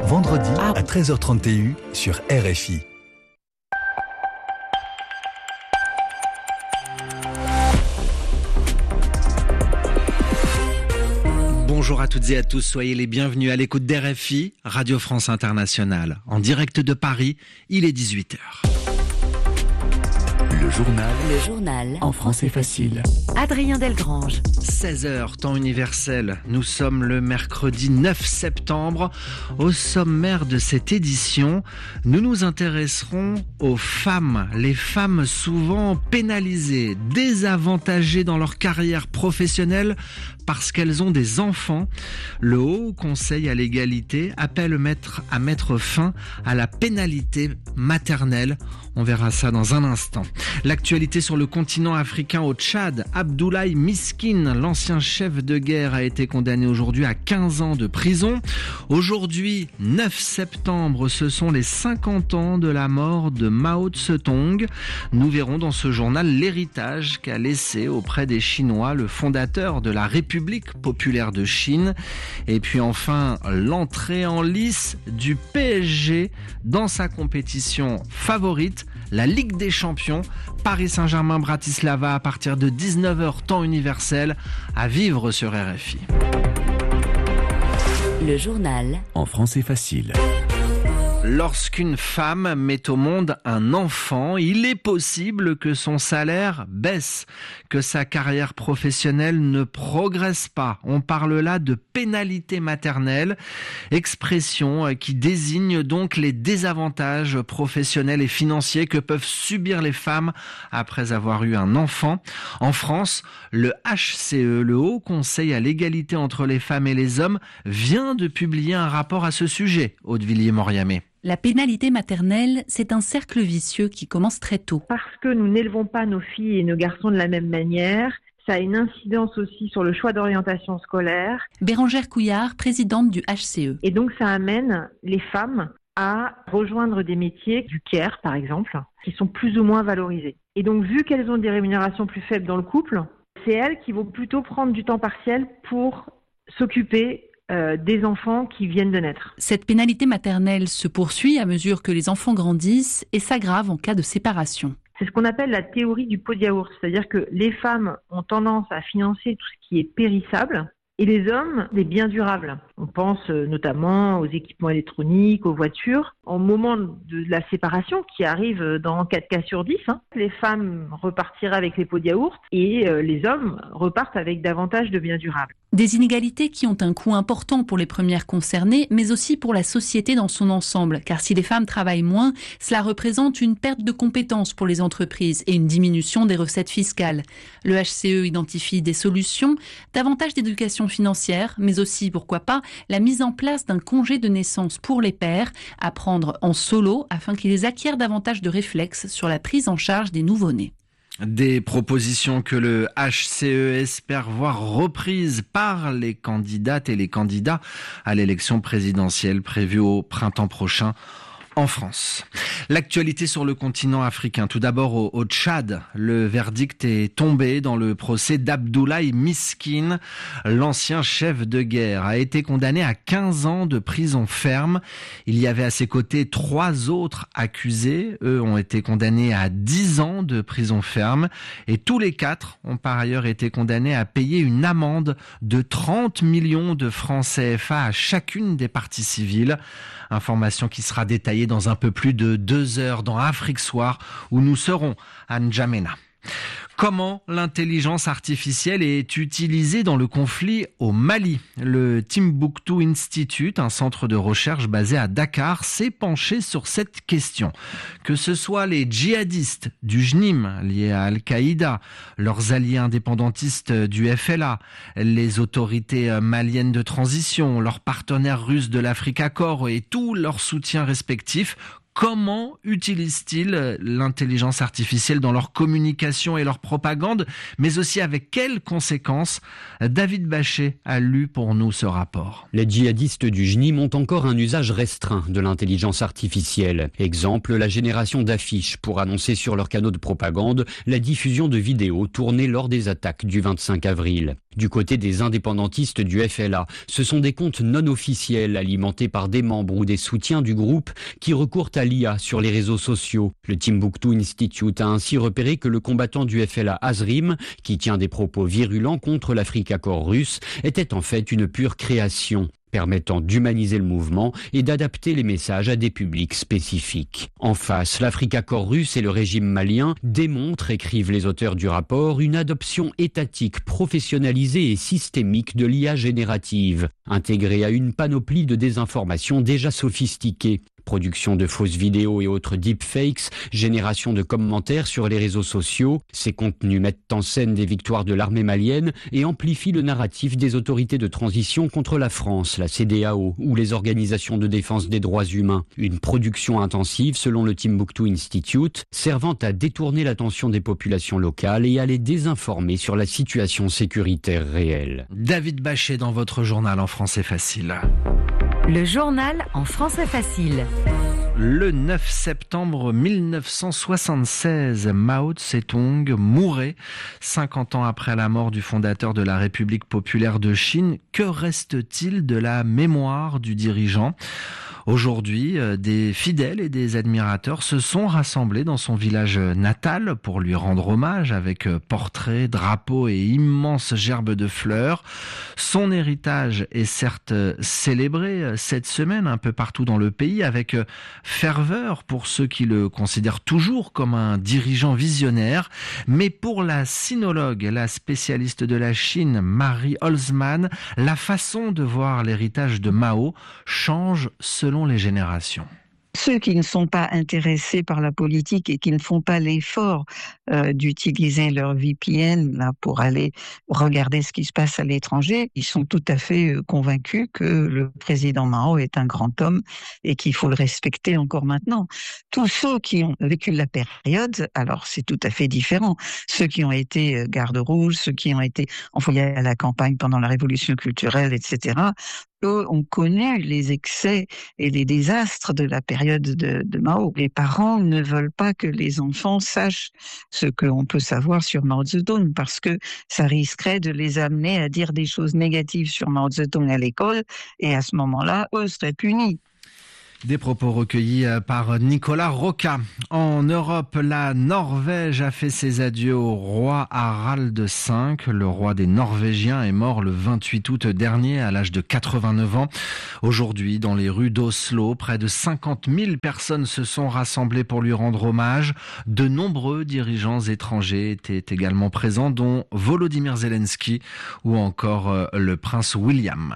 vendredi à 13h30 TU sur RFI. Bonjour à toutes et à tous, soyez les bienvenus à l'écoute d'RFI, Radio France Internationale. En direct de Paris, il est 18h. Le journal en français facile. Adrien Delgrange. 16h, temps universel. Nous sommes le mercredi 9 septembre. Au sommaire de cette édition, nous nous intéresserons aux femmes. Les femmes souvent pénalisées, désavantagées dans leur carrière professionnelle parce qu'elles ont des enfants. Le Haut Conseil à l'égalité appelle à mettre fin à la pénalité maternelle. On verra ça dans un instant. L'actualité sur le continent africain au Tchad. Abdoulaye Miskine, l'ancien chef de guerre, a été condamné aujourd'hui à 15 ans de prison. Aujourd'hui, 9 septembre, ce sont les 50 ans de la mort de Mao Tse-tung. Nous verrons dans ce journal l'héritage qu'a laissé auprès des Chinois le fondateur de la République populaire de Chine. Et puis enfin, l'entrée en lice du PSG dans sa compétition favorite, la Ligue des Champions. Paris Saint-Germain-Bratislava à partir de 19h temps universel, à vivre sur RFI. Le journal en français facile. Lorsqu'une femme met au monde un enfant, il est possible que son salaire baisse, que sa carrière professionnelle ne progresse pas. On parle là de pénalité maternelle, expression qui désigne donc les désavantages professionnels et financiers que peuvent subir les femmes après avoir eu un enfant. En France, le HCE, le Haut Conseil à l'égalité entre les femmes et les hommes, vient de publier un rapport à ce sujet. Aude Villiers-Moriamé. La pénalité maternelle, c'est un cercle vicieux qui commence très tôt. Parce que nous n'élevons pas nos filles et nos garçons de la même manière, ça a une incidence aussi sur le choix d'orientation scolaire. Bérangère Couillard, présidente du HCE. Et donc ça amène les femmes à rejoindre des métiers du care, par exemple, qui sont plus ou moins valorisés. Et donc vu qu'elles ont des rémunérations plus faibles dans le couple, c'est elles qui vont plutôt prendre du temps partiel pour s'occuper des enfants qui viennent de naître. Cette pénalité maternelle se poursuit à mesure que les enfants grandissent et s'aggrave en cas de séparation. C'est ce qu'on appelle la théorie du pot de yaourt, c'est-à-dire que les femmes ont tendance à financer tout ce qui est périssable et les hommes des biens durables. On pense notamment aux équipements électroniques, aux voitures. Au moment de la séparation, qui arrive dans 4 cas sur 10, les femmes repartiraient avec les pots de yaourt et les hommes repartent avec davantage de biens durables. Des inégalités qui ont un coût important pour les premières concernées, mais aussi pour la société dans son ensemble. Car si les femmes travaillent moins, cela représente une perte de compétences pour les entreprises et une diminution des recettes fiscales. Le HCE identifie des solutions, davantage d'éducation financière, mais aussi, pourquoi pas, la mise en place d'un congé de naissance pour les pères, à prendre en solo afin qu'ils acquièrent davantage de réflexes sur la prise en charge des nouveau-nés. Des propositions que le HCE espère voir reprises par les candidates et les candidats à l'élection présidentielle prévue au printemps prochain en France. L'actualité sur le continent africain. Tout d'abord au Tchad, le verdict est tombé dans le procès d'Abdoulaye Miskine. L'ancien chef de guerre a été condamné à 15 ans de prison ferme. Il y avait à ses côtés 3 autres accusés. Eux ont été condamnés à 10 ans de prison ferme. Et tous les 4 ont par ailleurs été condamnés à payer une amende de 30 millions de francs CFA à chacune des parties civiles. Information qui sera détaillée dans un peu plus de 2 heures dans Afrique Soir, où nous serons à N'Djamena. Comment l'intelligence artificielle est utilisée dans le conflit au Mali? Le Timbuktu Institute, un centre de recherche basé à Dakar, s'est penché sur cette question. Que ce soit les djihadistes du JNIM liés à Al-Qaïda, leurs alliés indépendantistes du FLA, les autorités maliennes de transition, leurs partenaires russes de l'Africa Corps et tous leurs soutiens respectifs, comment utilisent-ils l'intelligence artificielle dans leur communication et leur propagande, mais aussi avec quelles conséquences? David Bachet a lu pour nous ce rapport. Les djihadistes du JNIM ont encore un usage restreint de l'intelligence artificielle. Exemple, la génération d'affiches pour annoncer sur leurs canaux de propagande la diffusion de vidéos tournées lors des attaques du 25 avril. Du côté des indépendantistes du FLA, ce sont des comptes non officiels alimentés par des membres ou des soutiens du groupe qui recourent à l'IA sur les réseaux sociaux. Le Timbuktu Institute a ainsi repéré que le combattant du FLA Azrim, qui tient des propos virulents contre l'Africa Corps russe, était en fait une pure création, permettant d'humaniser le mouvement et d'adapter les messages à des publics spécifiques. En face, l'Africa Corps russe et le régime malien démontrent, écrivent les auteurs du rapport, une adoption étatique, professionnalisée et systémique de l'IA générative, intégrée à une panoplie de désinformation déjà sophistiquée. Production de fausses vidéos et autres deepfakes, génération de commentaires sur les réseaux sociaux. Ces contenus mettent en scène des victoires de l'armée malienne et amplifient le narratif des autorités de transition contre la France, la CEDEAO ou les organisations de défense des droits humains. Une production intensive, selon le Timbuktu Institute, servant à détourner l'attention des populations locales et à les désinformer sur la situation sécuritaire réelle. David Bachet dans votre journal en français facile. Le journal en français facile. Le 9 septembre 1976, Mao Tse-tung mourait 50 ans après la mort du fondateur de la République populaire de Chine. Que reste-t-il de la mémoire du dirigeant ? Aujourd'hui, des fidèles et des admirateurs se sont rassemblés dans son village natal pour lui rendre hommage avec portraits, drapeaux et immenses gerbes de fleurs. Son héritage est certes célébré cette semaine un peu partout dans le pays avec ferveur pour ceux qui le considèrent toujours comme un dirigeant visionnaire. Mais pour la sinologue, la spécialiste de la Chine, Marie Holzman, la façon de voir l'héritage de Mao change selon les générations. Ceux qui ne sont pas intéressés par la politique et qui ne font pas l'effort d'utiliser leur VPN là, pour aller regarder ce qui se passe à l'étranger, ils sont tout à fait convaincus que le président Mao est un grand homme et qu'il faut le respecter encore maintenant. Tous ceux qui ont vécu la période, alors c'est tout à fait différent. Ceux qui ont été gardes rouges, ceux qui ont été envoyés à la campagne pendant la révolution culturelle, etc., eux ont connu les excès et les désastres de la période de Mao. Les parents ne veulent pas que les enfants sachent ce qu'on peut savoir sur Mao Zedong parce que ça risquerait de les amener à dire des choses négatives sur Mao Zedong à l'école et à ce moment-là, eux seraient punis. Des propos recueillis par Nicolas Roca. En Europe, la Norvège a fait ses adieux au roi Harald V. Le roi des Norvégiens est mort le 28 août dernier à l'âge de 89 ans. Aujourd'hui, dans les rues d'Oslo, près de 50 000 personnes se sont rassemblées pour lui rendre hommage. De nombreux dirigeants étrangers étaient également présents, dont Volodymyr Zelensky ou encore le prince William.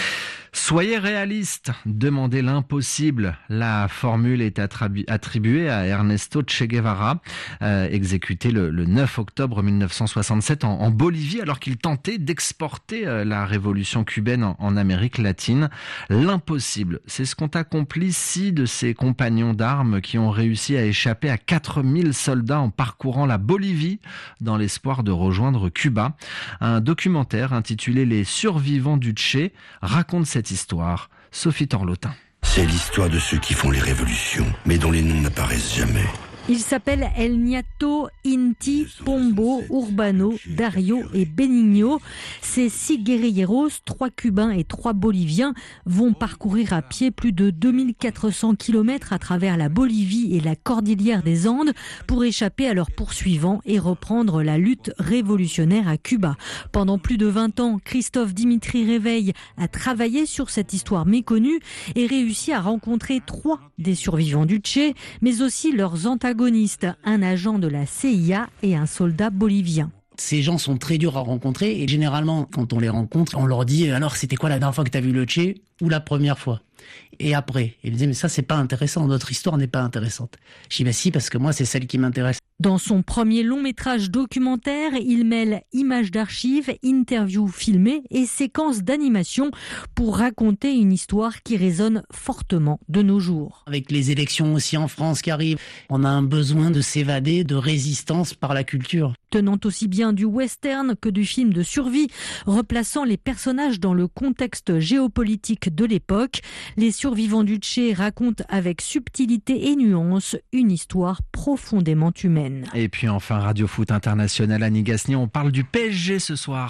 Soyez réaliste, demandez l'impossible. La formule est attribuée à Ernesto Che Guevara, exécuté le 9 octobre 1967 en Bolivie, alors qu'il tentait d'exporter la révolution cubaine en Amérique latine. L'impossible, c'est ce qu'ont accompli 6 de ses compagnons d'armes qui ont réussi à échapper à 4000 soldats en parcourant la Bolivie dans l'espoir de rejoindre Cuba. Un documentaire intitulé « Les survivants du Che » raconte cette histoire. Sophie Torlotin. C'est l'histoire de ceux qui font les révolutions, mais dont les noms n'apparaissent jamais. Ils s'appellent El Niato, Inti, Pombo, Urbano, Dario et Benigno. Ces 6 guerrilleros, 3 Cubains et 3 Boliviens, vont parcourir à pied plus de 2400 km à travers la Bolivie et la cordillère des Andes pour échapper à leurs poursuivants et reprendre la lutte révolutionnaire à Cuba. Pendant plus de 20 ans, Christophe Dimitri Réveil a travaillé sur cette histoire méconnue et réussi à rencontrer 3 des survivants du Che, mais aussi leurs antagonistes, un agent de la CIA et un soldat bolivien. Ces gens sont très durs à rencontrer et généralement, quand on les rencontre, on leur dit « Alors, c'était quoi la dernière fois que tu as vu le Che ?» ou la première fois. Et après, ils me disent « Mais ça, c'est pas intéressant, notre histoire n'est pas intéressante. » Je dis « Ben si, parce que moi, c'est celle qui m'intéresse. » Dans son premier long-métrage documentaire, il mêle images d'archives, interviews filmées et séquences d'animation pour raconter une histoire qui résonne fortement de nos jours. Avec les élections aussi en France qui arrivent, on a un besoin de s'évader, de résistance par la culture. Tenant aussi bien du western que du film de survie, replaçant les personnages dans le contexte géopolitique de l'époque, les survivants du Che racontent avec subtilité et nuance une histoire profondément humaine. Et puis enfin, Radio Foot International, Annie Gasnier, on parle du PSG ce soir.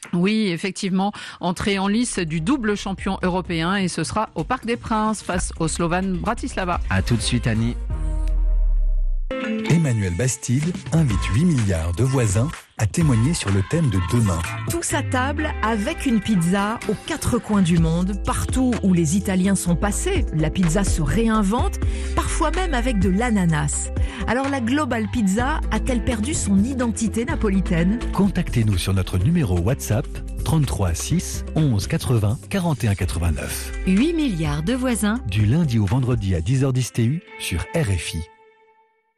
Oui, effectivement, entrée en lice du double champion européen et ce sera au Parc des Princes face au Slovan Bratislava. À tout de suite, Annie. Emmanuel Bastide invite 8 milliards de voisins à témoigner sur le thème de demain. Tous à table avec une pizza aux 4 coins du monde, partout où les Italiens sont passés, la pizza se réinvente, parfois même avec de l'ananas. Alors la Global Pizza a-t-elle perdu son identité napolitaine ? Contactez-nous sur notre numéro WhatsApp 33 6 11 80 41 89. 8 milliards de voisins. Du lundi au vendredi à 10h10 TU sur RFI.